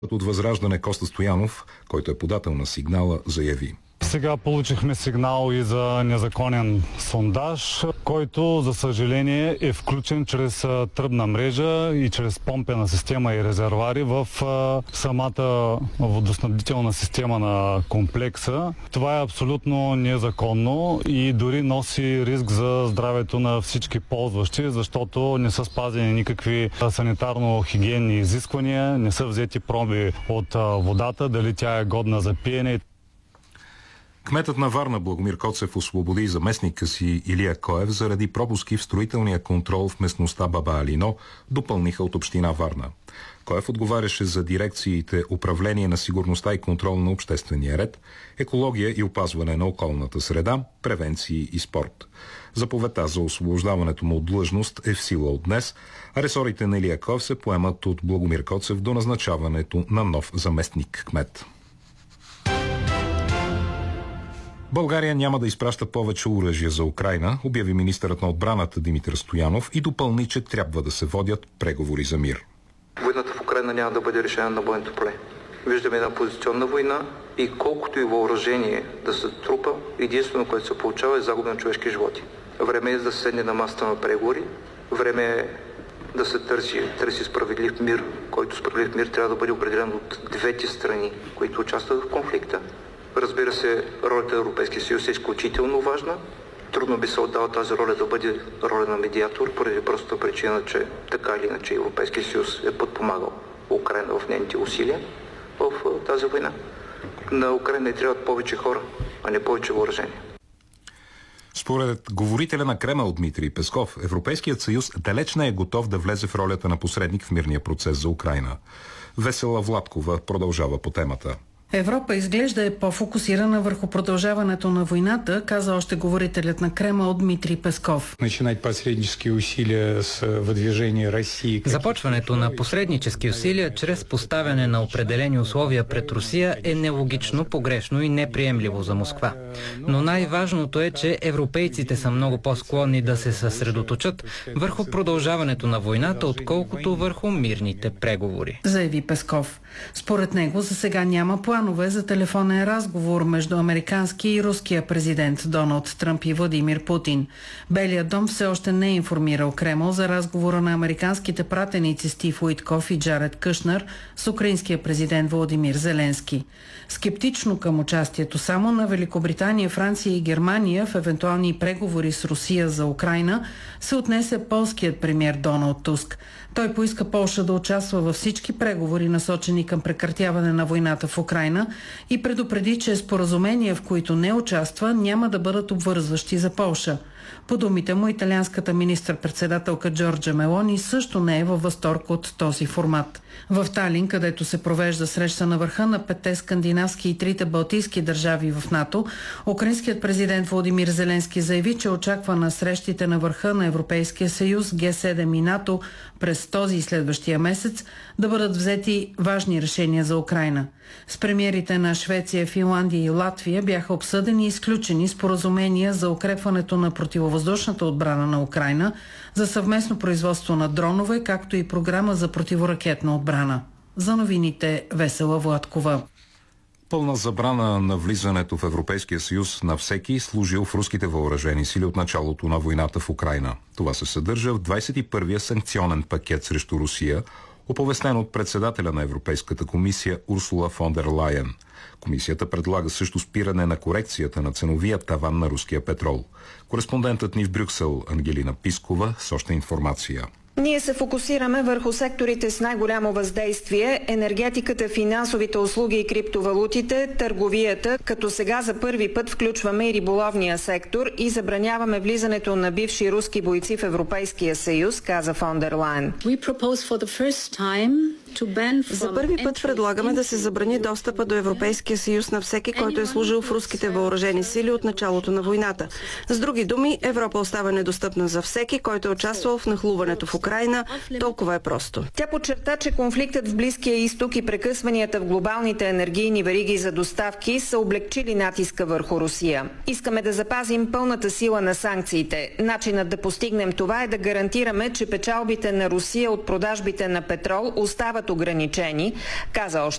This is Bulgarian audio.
От Възраждане Коста Стоянов, който е подател на сигнала, заяви: Сега получихме сигнал и за незаконен сондаж, който за съжаление е включен чрез тръбна мрежа и чрез помпена система и резервари в самата водоснабдителна система на комплекса. Това е абсолютно незаконно и дори носи риск за здравето на всички ползващи, защото не са спазени никакви санитарно-хигиенни изисквания, не са взети проби от водата, дали тя е годна за пиене. Кметът на Варна Благомир Коцев освободи заместника си Илия Коев заради пропуски в строителния контрол в местността Баба Алино, допълниха от община Варна. Коев отговаряше за дирекциите управление на сигурността и контрол на обществения ред, екология и опазване на околната среда, превенции и спорт. Заповедта за освобождаването му от длъжност е в сила от днес, а ресорите на Илия Коев се поемат от Благомир Коцев до назначаването на нов заместник кмет. България няма да изпраща повече оръжие за Украйна, обяви министърът на отбраната Димитър Стоянов и допълни, че трябва да се водят преговори за мир. Войната в Украйна няма да бъде решена на бойното поле. Виждаме една позиционна война и колкото и въоръжение да се трупа, единствено, което се получава, е загуба на човешки животи. Време е да се седне на масата на преговори, време е да се търси справедлив мир, който справедлив мир трябва да бъде определен от двете страни, които участват в конфликта. Разбира се, ролята на Европейския съюз е изключително важна. Трудно би се отдала тази роля да бъде роля на медиатор, поради простата причина, че така или иначе Европейския съюз е подпомагал Украйна в нейните усилия в тази война. На Украйна не трябват повече хора, а не повече въоръжение. Според говорителя на Кремъл Дмитрий Песков, Европейският съюз далеч не е готов да влезе в ролята на посредник в мирния процес за Украйна. Весела Владкова продължава по темата. Европа изглежда е по-фокусирана върху продължаването на войната, каза още говорителят на Кремъл Дмитрий Песков. Започването на посреднически усилия чрез поставяне на определени условия пред Русия е нелогично, погрешно и неприемливо за Москва. Но най-важното е, че европейците са много по-склонни да се съсредоточат върху продължаването на войната, отколкото върху мирните преговори, заяви Песков. Според него за сега няма планове за телефонен разговор между американския и руския президент Доналд Тръмп и Владимир Путин. Белият дом все още не е информирал Кремъл за разговора на американските пратеници Стив Уитков и Джаред Кушнер с украинския президент Володимир Зеленски. Скептично към участието само на Великобритания, Франция и Германия в евентуални преговори с Русия за Украйна се отнесе полският премиер Доналд Туск. Той поиска Полша да участва във всички преговори, насочени към прекратяване на войната в Украйна, и предупреди, че споразумения, в които не участва, няма да бъдат обвързващи за Полша. По думите му, италианската министър-председателка Джорджа Мелони също не е във възторг от този формат. В Талин, където се провежда среща на върха на 5 скандинавски и 3 балтийски държави в НАТО, украинският президент Володимир Зеленски заяви, че очаква на срещите на върха на Европейския съюз, Г7 и НАТО през този и следващия месец да бъдат взети важни решения за Украйна. С премиерите на Швеция, Финландия и Латвия бяха обсъдени и изключени споразумения за укрепването на противовъздушната отбрана на Украйна, за съвместно производство на дронове, както и програма за противоракетна отбрана. За новините Весела Владкова. Пълна забрана на влизането в Европейския съюз на всеки служил в руските въоръжени сили от началото на войната в Украйна. Това се съдържа в 21-я санкционен пакет срещу Русия, оповестен от председателя на Европейската комисия Урсула фон дер Лайен. Комисията предлага също спиране на корекцията на ценовия таван на руския петрол. Кореспондентът ни в Брюксел Ангелина Пискова с още информация. Ние се фокусираме върху секторите с най-голямо въздействие – енергетиката, финансовите услуги и криптовалутите, търговията, като сега за първи път включваме и риболовния сектор и забраняваме влизането на бивши руски бойци в Европейския съюз, каза фон дер Лайен. За първи път предлагаме да се забрани достъпа до Европейския съюз на всеки, който е служил в руските въоръжени сили от началото на войната. С други думи, Европа остава недостъпна за всеки, който е участвал в нахлуването в Украйна. Толкова е просто. Тя подчерта, че конфликтът в Близкия изток и прекъсванията в глобалните енергийни вериги за доставки са облегчили натиска върху Русия. Искаме да запазим пълната сила на санкциите. Начинът да постигнем това е да гарантираме, че печалбите на Русия от продажбите на петрол остават ограничени, каза още